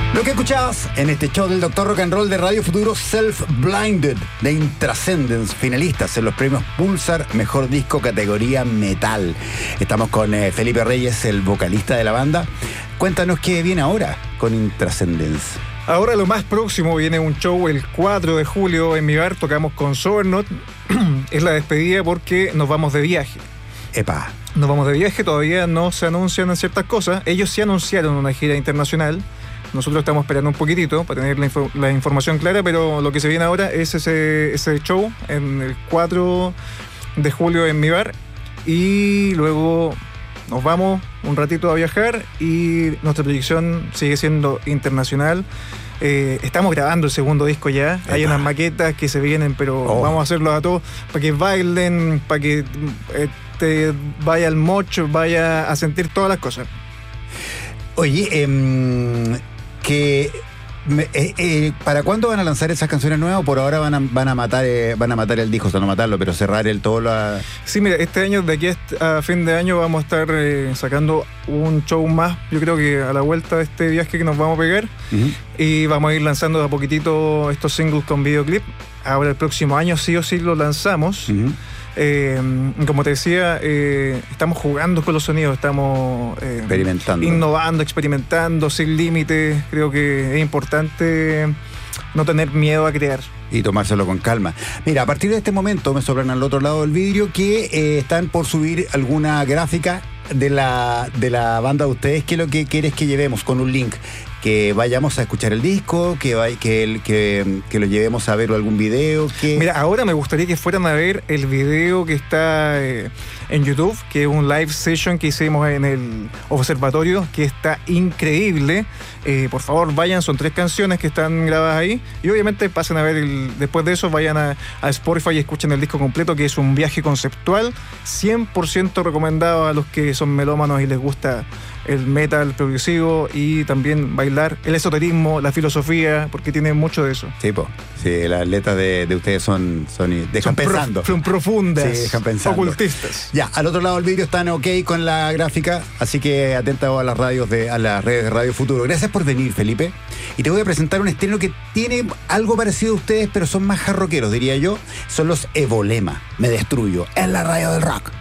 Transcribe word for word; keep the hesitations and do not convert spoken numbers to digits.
Lo que escuchabas en este show del Doctor Rock and Roll de Radio Futuro, Self-Blinded de Intrascendence, finalistas en los premios Pulsar Mejor Disco categoría Metal. Estamos con eh, Felipe Reyes, el vocalista de la banda. Cuéntanos qué viene ahora con Intrascendence. Ahora lo más próximo viene un show el cuatro de julio en mi bar, tocamos con Sobernot. Es la despedida porque nos vamos de viaje. Epa. Nos vamos de viaje, todavía no se anuncian ciertas cosas. Ellos sí anunciaron una gira internacional. Nosotros estamos esperando un poquitito para tener la, info- la información clara, pero lo que se viene ahora es ese, ese show en el cuatro de julio en mi bar. Y luego nos vamos un ratito a viajar y nuestra proyección sigue siendo internacional. Eh, estamos grabando el segundo disco ya. Epa. Hay unas maquetas que se vienen, pero oh. vamos a hacerlo a todos para que bailen, para que eh, te vaya al mocho, vaya a sentir todas las cosas. Oye, eh, que me, eh, eh, ¿para cuándo van a lanzar esas canciones nuevas? Por ahora van a, van a matar eh, van a matar el disco, o sea, no matarlo, pero cerrar el todo la... Sí, mira, este año, de aquí a fin de año vamos a estar eh, sacando un show más, yo creo que a la vuelta de este viaje que nos vamos a pegar. Uh-huh. Y vamos a ir lanzando de a poquitito estos singles con videoclip. Ahora el próximo año sí o sí lo lanzamos. Uh-huh. Eh, como te decía, eh, estamos jugando con los sonidos, estamos eh, experimentando, innovando, experimentando, sin límites. Creo que es importante no tener miedo a crear. Y tomárselo con calma. Mira, a partir de este momento me sobran al otro lado del vidrio que eh, están por subir alguna gráfica de la, de la banda de ustedes. ¿Qué es lo que quieres que llevemos con un link? Que vayamos a escuchar el disco, que, vay, que, el, que, que lo llevemos a ver algún video. Que... Mira, ahora me gustaría que fueran a ver el video que está eh, en YouTube, que es un live session que hicimos en el observatorio, que está increíble. Eh, por favor, vayan, son tres canciones que están grabadas ahí. Y obviamente pasen a ver, el, después de eso, vayan a, a Spotify y escuchen el disco completo, que es un viaje conceptual, cien por ciento recomendado a los que son melómanos y les gusta el metal progresivo y también bailar, el esoterismo, la filosofía, porque tiene mucho de eso. Sí, po. Sí, las letras de, de ustedes son, son dejan son pensando. Pro, son profundas, sí, dejan pensando. Ocultistas. Ya, al otro lado del vídeo están ok con la gráfica, así que atenta a las radios de, a las redes de Radio Futuro. Gracias por venir, Felipe. Y te voy a presentar un estreno que tiene algo parecido a ustedes, pero son más jarroqueros, diría yo. Son los Evolema. Me destruyo en la radio del rock.